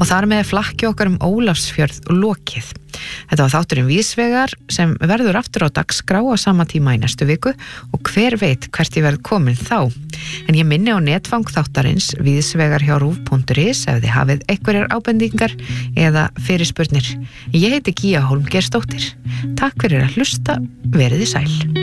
Og þar með flakki okkar Ólafsfjörð lokið. Þetta var þátturinn Víðsvegar sem verður aftur á dagskrá á sama tíma í næstu viku og hver veit hvert ég verð komin þá. En ég minni á netfang þáttarins Víðsvegar hjá rúv.is ef þið hafið einhverjar ábendingar eða fyrirspurnir. Ég heiti Gía Hólmgeirsdóttir. Takk fyrir að hlusta, veriði sæl.